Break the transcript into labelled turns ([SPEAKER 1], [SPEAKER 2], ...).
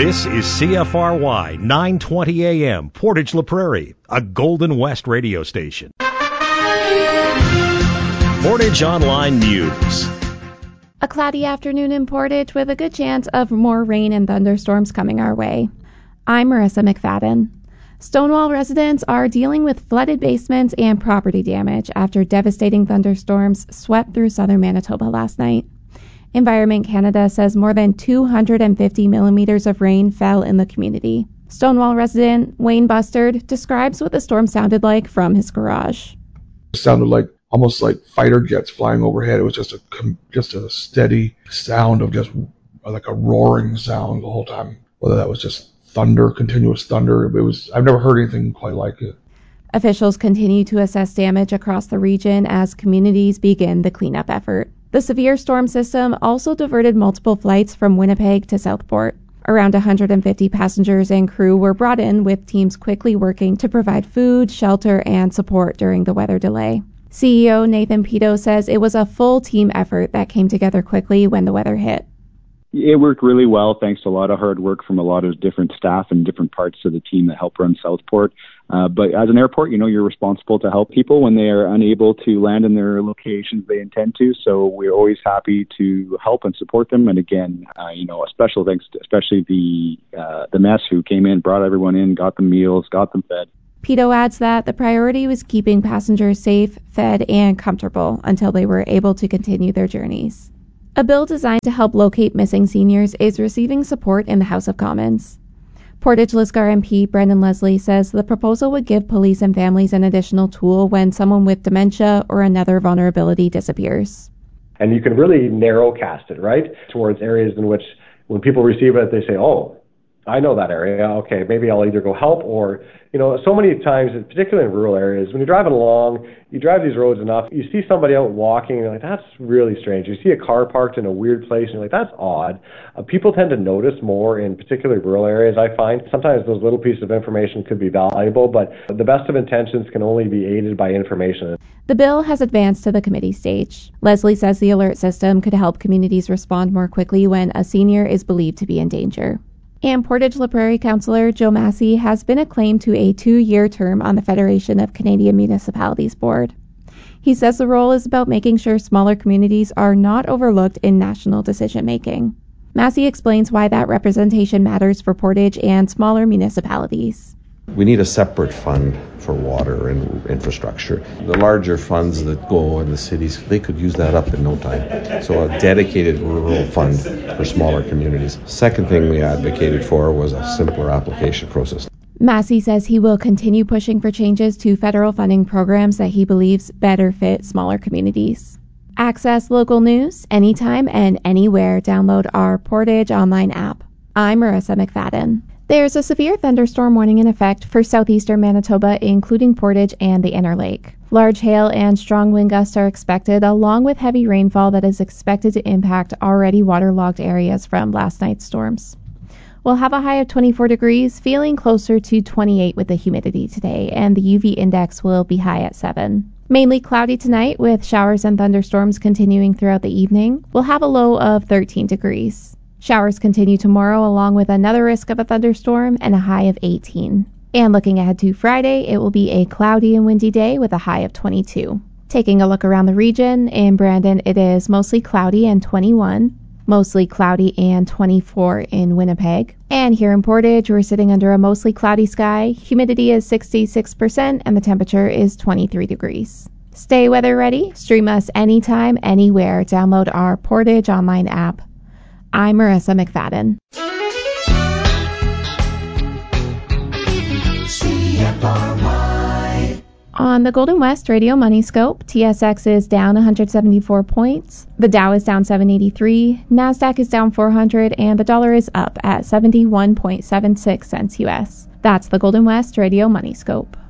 [SPEAKER 1] This is CFRY 920 AM, Portage La Prairie, a Golden West radio station. Portage Online News.
[SPEAKER 2] A cloudy afternoon in Portage with a good chance of more rain and thunderstorms coming our way. I'm Marissa McFadden. Stonewall residents are dealing with flooded basements and property damage after devastating thunderstorms swept through southern Manitoba last night. Environment Canada says more than 250 millimeters of rain fell in the community. Stonewall resident Wayne Bustard describes what the storm sounded like from his garage.
[SPEAKER 3] It sounded like almost like fighter jets flying overhead. It was just a steady sound of just like a roaring sound the whole time. Whether that was just thunder, continuous thunder, I've never heard anything quite like it.
[SPEAKER 2] Officials continue to assess damage across the region as communities begin the cleanup effort. The severe storm system also diverted multiple flights from Winnipeg to Southport. Around 150 passengers and crew were brought in, with teams quickly working to provide food, shelter, and support during the weather delay. CEO Nathan Pito says it was a full team effort that came together quickly when the weather hit.
[SPEAKER 4] It worked really well, thanks to a lot of hard work from a lot of different staff and different parts of the team that help run Southport. But as an airport, you're responsible to help people when they are unable to land in their locations they intend to. So we're always happy to help and support them. And again, a special thanks to especially the mess who came in, brought everyone in, got them meals, got them fed.
[SPEAKER 2] Pito adds that the priority was keeping passengers safe, fed, and comfortable until they were able to continue their journeys. A bill designed to help locate missing seniors is receiving support in the House of Commons. Portage-Lisgar MP Brendan Leslie says the proposal would give police and families an additional tool when someone with dementia or another vulnerability disappears.
[SPEAKER 5] And you can really narrow cast it, right, towards areas in which when people receive it, they say, oh, I know that area. Okay, maybe I'll either go help or, so many times, particularly in rural areas, when you're driving along, you drive these roads enough, you see somebody out walking, and you're like, that's really strange. You see a car parked in a weird place, and you're like, that's odd. People tend to notice more in particularly rural areas, I find. Sometimes those little pieces of information could be valuable, but the best of intentions can only be aided by information.
[SPEAKER 2] The bill has advanced to the committee stage. Leslie says the alert system could help communities respond more quickly when a senior is believed to be in danger. And Portage La Prairie Councillor Joe Massey has been acclaimed to a 2-year term on the Federation of Canadian Municipalities Board. He says the role is about making sure smaller communities are not overlooked in national decision-making. Massey explains why that representation matters for Portage and smaller municipalities.
[SPEAKER 6] We need a separate fund for water and infrastructure. The larger funds that go in the cities, they could use that up in no time. So a dedicated rural fund for smaller communities. Second thing we advocated for was a simpler application process.
[SPEAKER 2] Massey says he will continue pushing for changes to federal funding programs that he believes better fit smaller communities. Access local news anytime and anywhere. Download our Portage online app. I'm Marissa McFadden. There's a severe thunderstorm warning in effect for southeastern Manitoba, including Portage and the Interlake. Large hail and strong wind gusts are expected, along with heavy rainfall that is expected to impact already waterlogged areas from last night's storms. We'll have a high of 24 degrees, feeling closer to 28 with the humidity today, and the UV index will be high at 7. Mainly cloudy tonight, with showers and thunderstorms continuing throughout the evening. We'll have a low of 13 degrees. Showers continue tomorrow, along with another risk of a thunderstorm and a high of 18. And looking ahead to Friday, it will be a cloudy and windy day with a high of 22. Taking a look around the region, in Brandon it is mostly cloudy and 21. Mostly cloudy and 24 in Winnipeg. And here in Portage, we're sitting under a mostly cloudy sky. Humidity is 66% and the temperature is 23 degrees. Stay weather ready. Stream us anytime, anywhere. Download our Portage online app. I'm Marissa McFadden. On the Golden West Radio Money Scope, TSX is down 174 points, the Dow is down 783, NASDAQ is down 400, and the dollar is up at 71.76 cents US. That's the Golden West Radio Money Scope.